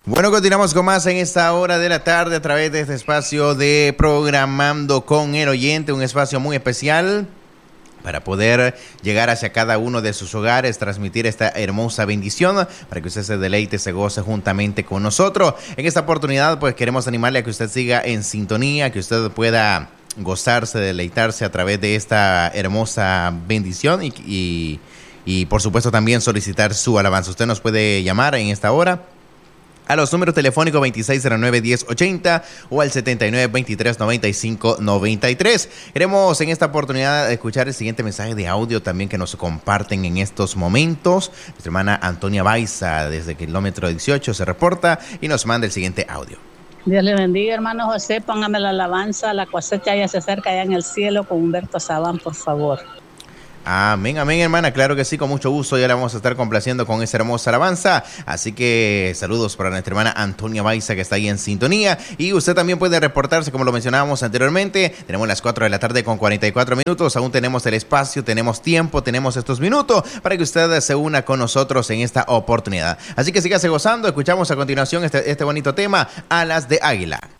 Bueno, continuamos con más en esta hora de la tarde a través de este espacio de Programando con el Oyente, un espacio muy especial para poder llegar hacia cada uno de sus hogares, transmitir esta hermosa bendición, para que usted se deleite, se goce juntamente con nosotros. En esta oportunidad, pues queremos animarle a que usted siga en sintonía, que usted pueda gozarse, deleitarse a través de esta hermosa bendición y por supuesto también solicitar su alabanza. Usted nos puede llamar en esta hora a los números telefónicos 2609-1080 o al 7923-9593. Queremos en esta oportunidad escuchar el siguiente mensaje de audio también que nos comparten en estos momentos. Nuestra hermana Antonia Baiza desde kilómetro 18 se reporta y nos manda el siguiente audio. Dios le bendiga, hermano José. Póngame la alabanza, la cosecha ya se acerca allá en el cielo con Humberto Sabán, por favor. Amén, amén, hermana, claro que sí, con mucho gusto, ya la vamos a estar complaciendo con esa hermosa alabanza, así que saludos para nuestra hermana Antonia Baiza que está ahí en sintonía, y usted también puede reportarse como lo mencionábamos anteriormente. Tenemos las 4 de la tarde con 44 minutos, aún tenemos el espacio, tenemos tiempo, tenemos estos minutos para que usted se una con nosotros en esta oportunidad, así que sígase gozando. Escuchamos a continuación este bonito tema, Alas de Águila.